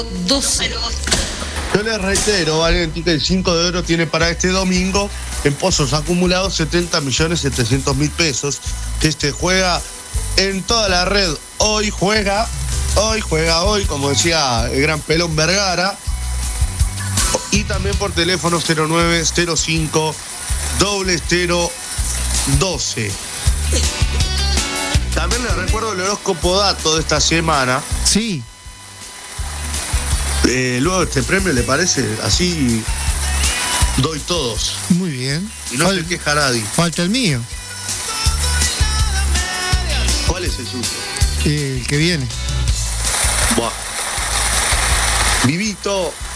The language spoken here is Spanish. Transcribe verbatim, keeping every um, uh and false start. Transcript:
doce. Yo les reitero, Valentín, que el cinco de oro tiene para este domingo en pozos acumulados setenta millones setecientos mil pesos, que este juega en toda la red. Hoy juega, hoy juega hoy, como decía el gran Pelón Vergara, y también por teléfono cero nueve cero cinco cero cero doce. También les recuerdo el horóscopo dato de esta semana. Sí. Eh, luego este premio, ¿le parece? Así doy todos. Muy bien. Y no Fal- se queja nadie. Falta el mío, ¿Cuál es el suyo? el que viene. Buah. Vivito